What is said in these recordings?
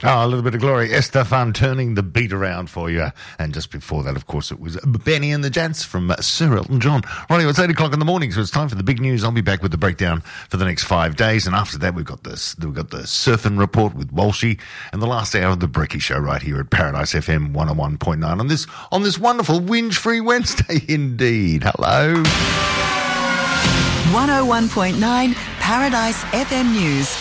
Oh, a little bit of glory. Estefan turning the beat around for you. And just before that, of course, it was Benny and the Jants from Sir Elton John. Righty, it's 8 o'clock in the morning, so it's time for the big news. I'll be back with the breakdown for the next 5 days. And after that, we've got the Surfing Report with Walshy and the last hour of the Bricky Show right here at Paradise FM 101.9 on this wonderful whinge-free Wednesday indeed. Hello. 101.9 Paradise FM News.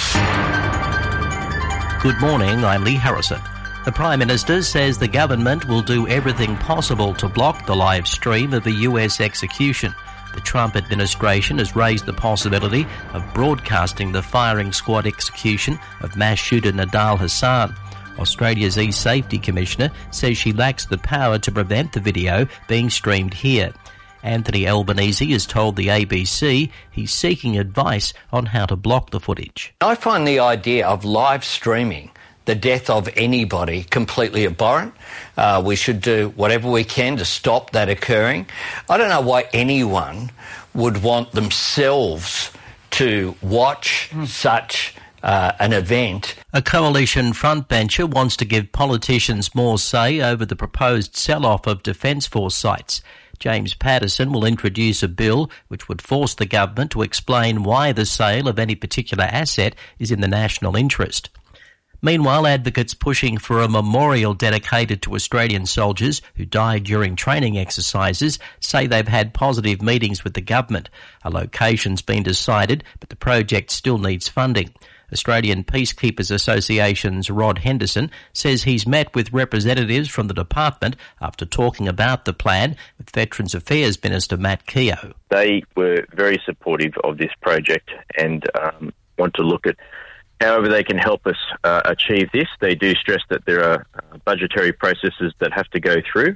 Good morning, I'm Lee Harrison. The Prime Minister says the government will do everything possible to block the live stream of a US execution. The Trump administration has raised the possibility of broadcasting the firing squad execution of mass shooter Nidal Hasan. Australia's e-safety commissioner says she lacks the power to prevent the video being streamed here. Anthony Albanese has told the ABC he's seeking advice on how to block the footage. I find the idea of live streaming the death of anybody completely abhorrent. We should do whatever we can to stop that occurring. I don't know why anyone would want themselves to watch such an event. A coalition frontbencher wants to give politicians more say over the proposed sell-off of Defence Force sites. James Patterson will introduce a bill which would force the government to explain why the sale of any particular asset is in the national interest. Meanwhile, advocates pushing for a memorial dedicated to Australian soldiers who died during training exercises say they've had positive meetings with the government. A location's been decided, but the project still needs funding. Australian Peacekeepers Association's Rod Henderson says he's met with representatives from the department after talking about the plan with Veterans Affairs Minister Matt Keogh. They were very supportive of this project and want to look at however they can help us achieve this. They do stress that there are budgetary processes that have to go through.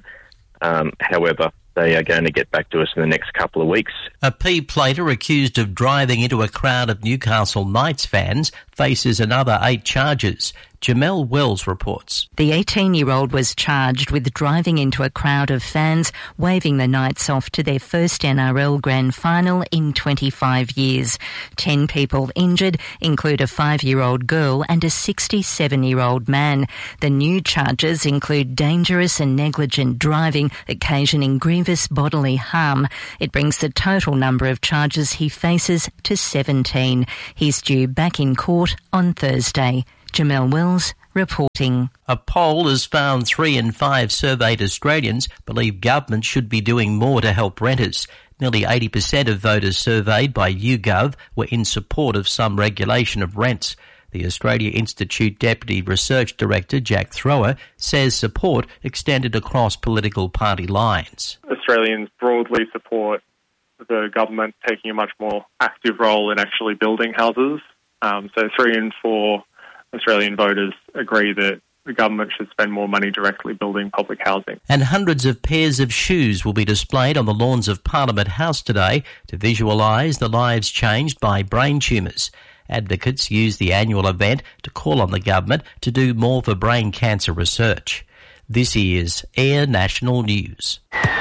However, they are going to get back to us in the next couple of weeks. A P-plater accused of driving into a crowd of Newcastle Knights fans faces another 8 charges. Jamelle Wells reports. The 18-year-old was charged with driving into a crowd of fans, waving the Knights off to their first NRL Grand Final in 25 years. 10 people injured include a 5-year-old girl and a 67-year-old man. The new charges include dangerous and negligent driving, occasioning grievous bodily harm. It brings the total number of charges he faces to 17. He's due back in court on Thursday. Jamelle Wells reporting. A poll has found 3 in 5 surveyed Australians believe government should be doing more to help renters. Nearly 80% of voters surveyed by YouGov were in support of some regulation of rents. The Australia Institute Deputy Research Director Jack Thrower says support extended across political party lines. Australians broadly support the government taking a much more active role in actually building houses. So 3 in 4 Australian voters agree that the government should spend more money directly building public housing. And hundreds of pairs of shoes will be displayed on the lawns of Parliament House today to visualise the lives changed by brain tumours. Advocates use the annual event to call on the government to do more for brain cancer research. This is Air National News.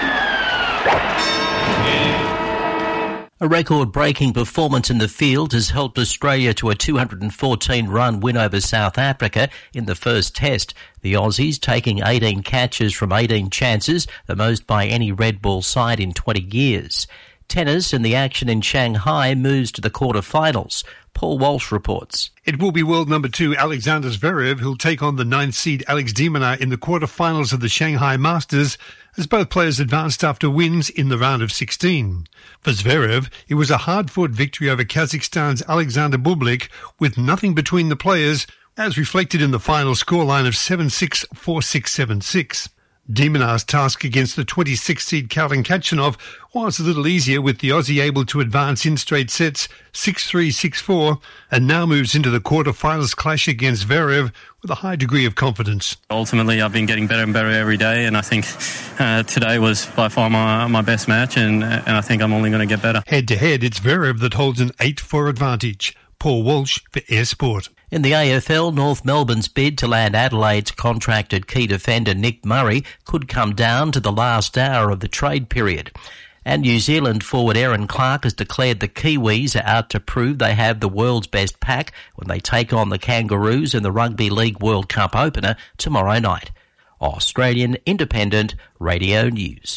A record-breaking performance in the field has helped Australia to a 214-run win over South Africa in the first test. The Aussies taking 18 catches from 18 chances, the most by any red ball side in 20 years. Tennis and the action in Shanghai moves to the quarter-finals. Paul Walsh reports. It will be world number 2 Alexander Zverev who'll take on the 9th seed Alex de Minaur in the quarter-finals of the Shanghai Masters, as both players advanced after wins in the round of 16. For Zverev, it was a hard-fought victory over Kazakhstan's Alexander Bublik with nothing between the players, as reflected in the final scoreline of 7-6, 4-6, 7-6. De Minaur's task against the 26th seed Calvin Khachanov was a little easier, with the Aussie able to advance in straight sets 6-3, 6-4, and now moves into the quarter-finals clash against Zverev with a high degree of confidence. Ultimately, I've been getting better and better every day, and I think today was by far my best match, and I think I'm only going to get better. Head-to-head, it's Zverev that holds an 8-4 advantage. Paul Walsh for Air Sport. In the AFL, North Melbourne's bid to land Adelaide's contracted key defender Nick Murray could come down to the last hour of the trade period. And New Zealand forward Erin Clark has declared the Kiwis are out to prove they have the world's best pack when they take on the Kangaroos in the Rugby League World Cup opener tomorrow night. Australian Independent Radio News.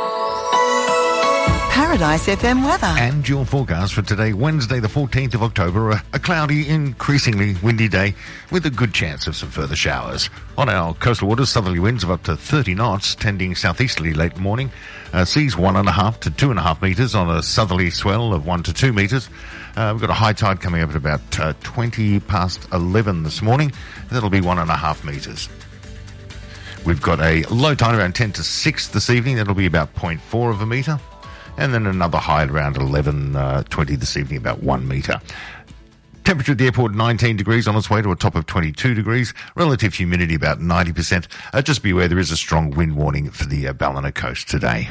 Paradise FM weather. And your forecast for today, Wednesday the 14th of October, a cloudy, increasingly windy day with a good chance of some further showers. On our coastal waters, southerly winds of up to 30 knots, tending southeasterly late morning. Seas 1.5 to 2.5 metres on a southerly swell of 1 to 2 metres. We've got a high tide coming up at about 20 past 11 this morning. That'll be 1.5 metres. We've got a low tide around 10 to 6 this evening. That'll be about 0.4 of a metre. And then another high at around 11:20 this evening, about 1 metre. Temperature at the airport, 19 degrees, on its way to a top of 22 degrees. Relative humidity about 90%. Just be aware there is a strong wind warning for the Ballina coast today.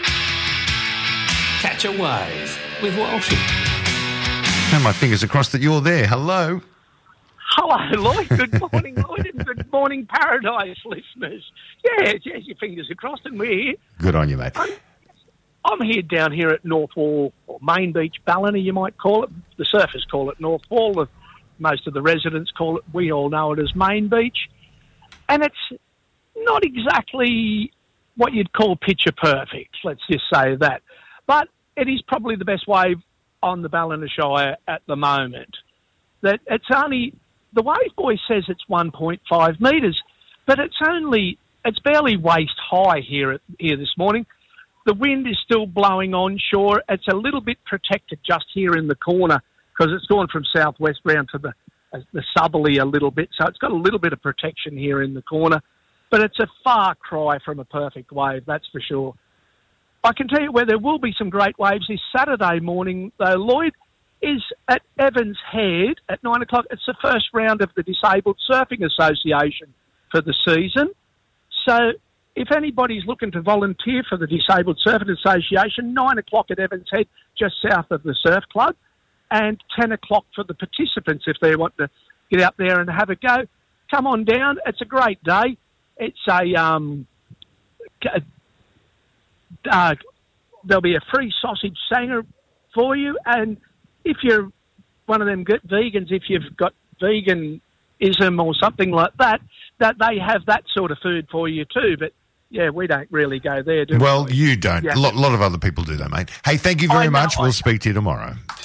Catch a wave with Walshy. And my fingers are crossed that you're there. Hello. Hello, Lloyd. Good morning, Lloyd, and good morning, Paradise listeners. Yeah, your fingers are crossed, and we're here. Good on you, mate. I'm here down here at North Wall, or Main Beach, Ballina, you might call it. The surfers call it North Wall. Most of the residents call it, we all know it as Main Beach. And it's not exactly what you'd call picture perfect, let's just say that. But it is probably the best wave on the Ballina Shire at the moment. That it's only, the wave boy says it's 1.5 metres, but it's barely waist high here this morning. The wind is still blowing onshore. It's a little bit protected just here in the corner because it's gone from southwest round to the southerly a little bit. So it's got a little bit of protection here in the corner. But it's a far cry from a perfect wave, that's for sure. I can tell you where there will be some great waves this Saturday morning, though, Lloyd, is at Evans Head at 9 o'clock. It's the first round of the Disabled Surfing Association for the season. So if anybody's looking to volunteer for the Disabled Surfing Association, 9 o'clock at Evans Head, just south of the Surf Club, and 10 o'clock for the participants if they want to get out there and have a go. Come on down. It's a great day. It's there'll be a free sausage sanger for you, and if you're one of them vegans, if you've got veganism or something like that, that they have that sort of food for you too. But yeah, we don't really go there, do we? Well, you don't. Yeah. A lot of other people do that, mate. Hey, thank you very much. We'll speak to you tomorrow.